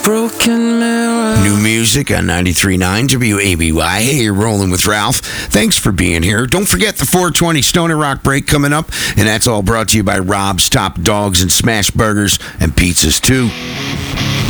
Broken mirror. New music on 93.9 WABY. Hey, you're rolling with Ralph. Thanks for being here. Don't forget the 420 Stoner Rock break coming up, and that's all brought to you by Rob's Top Dogs and Smash Burgers and Pizzas, too.